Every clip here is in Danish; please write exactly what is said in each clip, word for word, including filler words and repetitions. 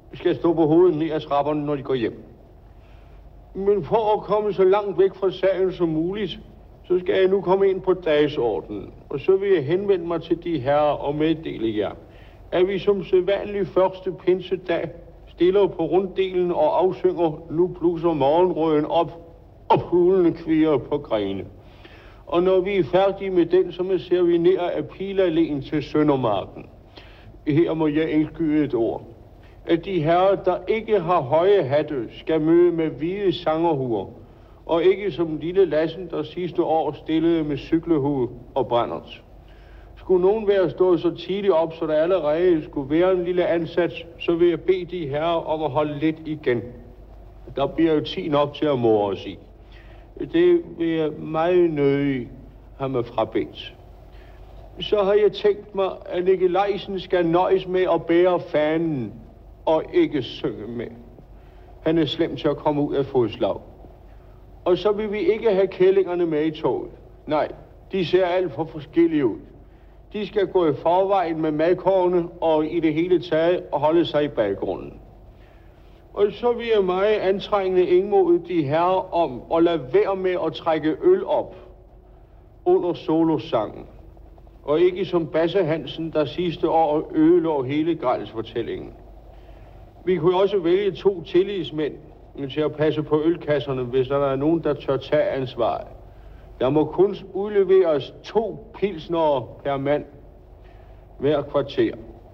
skal stå på hovedet ned ad trapperne, når de går hjem. Men for at komme så langt væk fra sagen som muligt, så skal jeg nu komme ind på dagsordenen. Og så vil jeg henvende mig til de herrer og meddele jer, at vi som sædvanlig første pinsedag stiller på runddelen og afsynger Nu bluser morgenrøden op, og fuglene kvier på grene. Og når vi er færdige med den, så ser vi ned af Pilaléen til Søndermarken. Her må jeg indskyde et ord. At de herrer, der ikke har høje hatte, skal møde med hvide sangerhuer, og ikke som lille Lassen, der sidste år stillede med cyklehue og brændert. Skulle nogen være stået så tidligt op, så der allerede skulle være en lille ansats, så vil jeg bede de herrer om at holde lidt igen. Der bliver jo ti nok til at more os i. Det vil jeg meget nødig have mig frabedt. Så har jeg tænkt mig, at Nikolajsen skal nøjes med at bære fanen og ikke synge med. Han er slem til at komme ud af fodslag. Og så vil vi ikke have kællingerne med i toget. Nej, de ser alt for forskellige ud. De skal gå i forvejen med madkorne og i det hele taget og holde sig i baggrunden. Og så vil jeg meget antrængende indmode de herrer om at lade være med at trække øl op under solosangen. Og ikke som Basse Hansen, der sidste år ødelå hele grælsfortællingen. Vi kunne også vælge to tillidsmænd til at passe på ølkasserne, hvis der er nogen, der tør tage ansvaret. Der må kun udleveres to pilsnere per mand hver kvarter.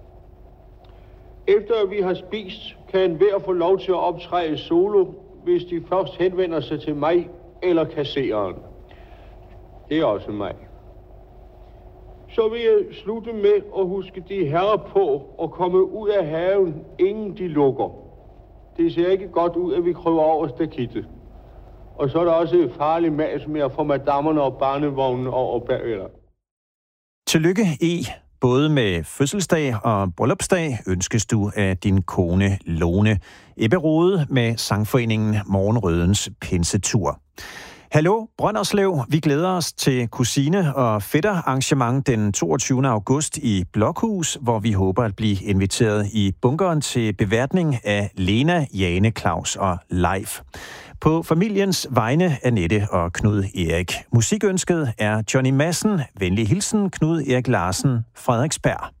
Efter at vi har spist, kan enhver få lov til at optræde solo, hvis de først henvender sig til mig eller kassereren. Det er også mig. Så vil jeg slutte med at huske de herrer på at komme ud af haven, inden de lukker. Det ser ikke godt ud, at vi krøver over stakittet. Og så er der også et farligt mas med at få madammerne og barnevognene over bagved. Tillykke, E. Både med fødselsdag og bryllupsdag ønskes du af din kone Lone Ebberode med sangforeningen Morgenrødens Pinsetur. Hallo, Brønderslev. Vi glæder os til kusine- og fætterarrangement den toogtyvende august i Blokhus, hvor vi håber at blive inviteret i bunkeren til beværtning af Lena, Jane, Claus og Leif. På familiens vegne Annette og Knud Erik. Musikønsket er Johnny Madsen. Venlig hilsen, Knud Erik Larsen, Frederiksberg.